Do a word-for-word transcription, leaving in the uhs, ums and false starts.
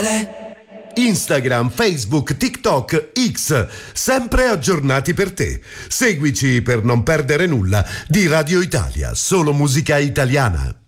Tele. Instagram, Facebook, TikTok, X, sempre aggiornati per te. Seguici per non perdere nulla di Radio Italia, solo musica italiana.